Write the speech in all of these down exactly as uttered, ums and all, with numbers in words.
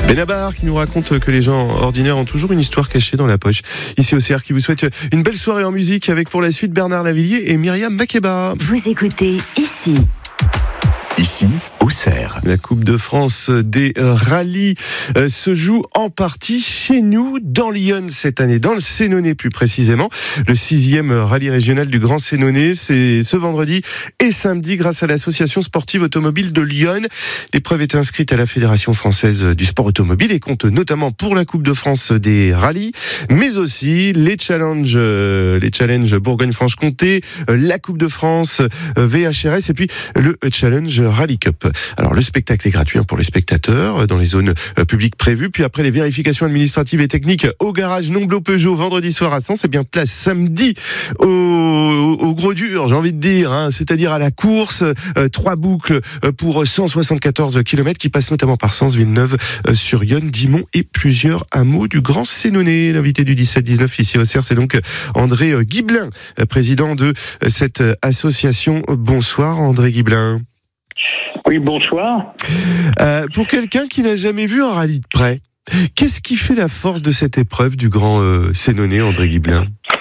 Benabar qui nous raconte que les gens ordinaires ont toujours une histoire cachée dans la poche. Ici au C R qui vous souhaite une belle soirée en musique avec pour la suite Bernard Lavilliers et Myriam Makeba. Vous écoutez ici. Ici, au Cerf. La Coupe de France des rallyes euh, se joue en partie chez nous, dans l'Yonne cette année, dans le Sénonais plus précisément. Le sixième rallye régional du Grand Sénonais, c'est ce vendredi et samedi grâce à l'association sportive automobile de Lyon. L'épreuve est inscrite à la Fédération française du sport automobile et compte notamment pour la Coupe de France des rallyes, mais aussi les challenges, euh, les challenges Bourgogne-Franche-Comté, euh, la Coupe de France, euh, V H R S et puis le challenge Rally Cup. Alors le spectacle est gratuit pour les spectateurs dans les zones publiques prévues. Puis après les vérifications administratives et techniques au garage Nomblot-Peugeot vendredi soir à Sens, c'est bien place samedi au, au, au gros dur, j'ai envie de dire, hein, c'est-à-dire à la course. Euh, trois boucles pour cent soixante-quatorze kilomètres qui passent notamment par Sens, Villeneuve, euh, sur Yonne, Dixmont et plusieurs hameaux du Grand Sénonais. L'invité du dix-sept dix-neuf ici au C R, c'est donc André Guiblin, président de cette association. Bonsoir André Guiblin. Oui, bonsoir. Euh, pour quelqu'un qui n'a jamais vu un rallye de près, qu'est-ce qui fait la force de cette épreuve du Grand euh, Sénonais, André Guiblin ?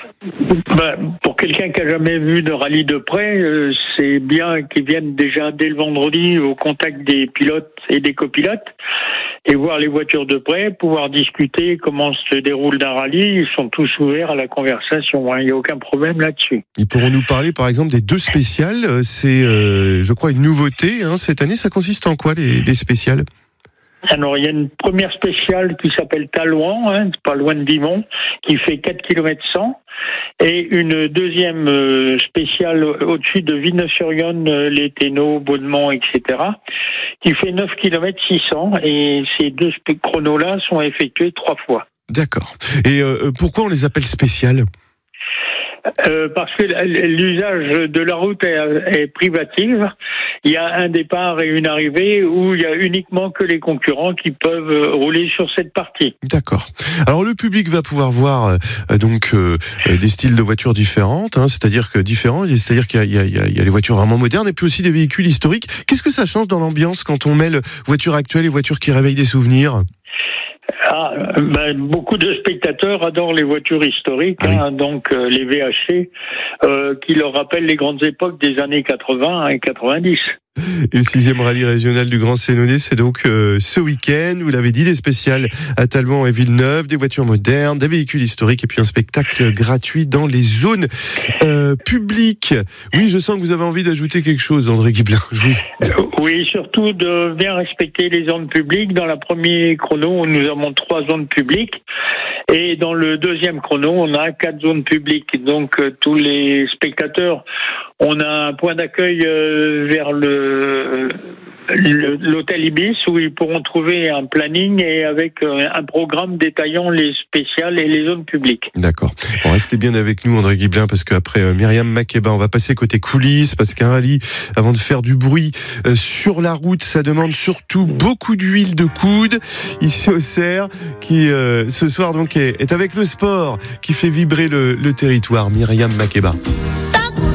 Ben, pour quelqu'un qui n'a jamais vu de rallye de près, euh, c'est bien qu'ils viennent déjà dès le vendredi au contact des pilotes et des copilotes et voir les voitures de près, pouvoir discuter comment se déroule un rallye. Ils sont tous ouverts à la conversation, hein. Il n'y a aucun problème là-dessus. Ils pourront nous parler par exemple des deux spéciales. C'est, euh, je crois, une nouveauté hein, cette année. Ça consiste en quoi les, les spéciales ? Alors, il y a une première spéciale qui s'appelle Talouan, hein, pas loin de Dixmont, qui fait quatre kilomètres cent. Et une deuxième euh, spéciale au-dessus de Villeneuve-sur-Yonne, euh, les Ténaux, Beaudemont, et cetera, qui fait neuf kilomètres six cents. Et ces deux chronos-là sont effectués trois fois. D'accord. Et euh, pourquoi on les appelle spéciales ? Euh, parce que l'usage de la route est, est privative. Il y a un départ et une arrivée où il y a uniquement que les concurrents qui peuvent rouler sur cette partie. D'accord. Alors le public va pouvoir voir euh, donc euh, des styles de voitures différentes, hein, c'est-à-dire que différents, c'est-à-dire qu'il y a, il y, a, il y a les voitures vraiment modernes et puis aussi des véhicules historiques. Qu'est-ce que ça change dans l'ambiance quand on mêle voitures actuelles et voitures qui réveillent des souvenirs ? Ah, ben, beaucoup de spectateurs adorent les voitures historiques, ah oui. hein, donc euh, les V H C, euh, qui leur rappellent les grandes époques des années quatre-vingts et quatre-vingt-dix. Et le sixième rallye régional du Grand Sénonais, c'est donc euh, ce week-end, vous l'avez dit, des spéciales à Talouan et Villeneuve, des voitures modernes, des véhicules historiques et puis un spectacle gratuit dans les zones euh, publiques. Oui, je sens que vous avez envie d'ajouter quelque chose, André Guiblin. Oui. Oui, surtout de bien respecter les zones publiques. Dans la première chrono, nous avons trois zones publiques. Et dans le deuxième chrono, on a quatre zones publiques. Donc, euh, tous les spectateurs, on a un point d'accueil euh, vers le, le l'hôtel Ibis où ils pourront trouver un planning et avec euh, un programme détaillant les spéciales et les zones publiques. D'accord. Bon, restez bien avec nous, André Guiblin, parce qu'après euh, Myriam Makeba, on va passer côté coulisses, parce qu'un rallye, avant de faire du bruit euh, sur la route, ça demande surtout beaucoup d'huile de coude. Ici au Cerf, qui euh, ce soir donc est, est avec le sport, qui fait vibrer le, le territoire. Myriam Makeba.